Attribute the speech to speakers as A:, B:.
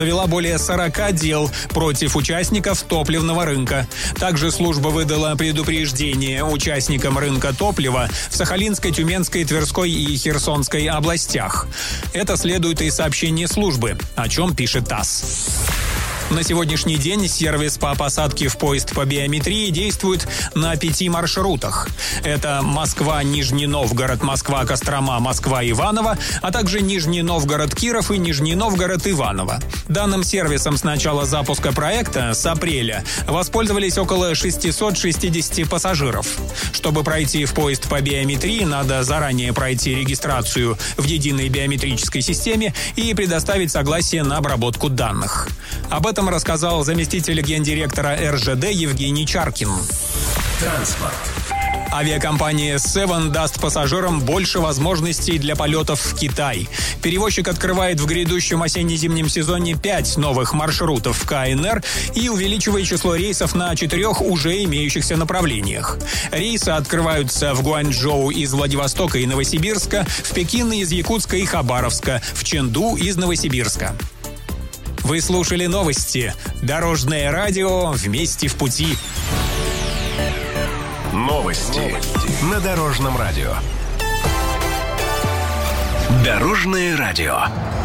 A: завела более 40 дел против участников топливного рынка. Также служба выдала предупреждение участникам рынка топлива в Сахалинской, Тюменской, Тверской и Херсонской областях. Это следует из сообщения службы, о чем пишет ТАСС. На сегодняшний день сервис по посадке в поезд по биометрии действует на 5 маршрутах. Это Москва-Нижний Новгород, Москва-Кострома, Москва-Иваново, а также Нижний Новгород-Киров и Нижний Новгород-Иваново. Данным сервисом с начала запуска проекта, с апреля, воспользовались около 660 пассажиров. Чтобы пройти в поезд по биометрии, надо заранее пройти регистрацию в единой биометрической системе и предоставить согласие на обработку данных. Об этом рассказал заместитель гендиректора РЖД Евгений Чаркин.
B: Транспорт.
A: Авиакомпания Seven даст пассажирам больше возможностей для полетов в Китай. Перевозчик открывает в грядущем осенне-зимнем сезоне 5 новых маршрутов в КНР и увеличивает число рейсов на 4 уже имеющихся направлениях. Рейсы открываются в Гуанчжоу из Владивостока и Новосибирска, в Пекин из Якутска и Хабаровска, в Чэнду из Новосибирска. Вы слушали новости. Дорожное радио «Вместе в пути».
B: Новости на Дорожном радио. Дорожное радио.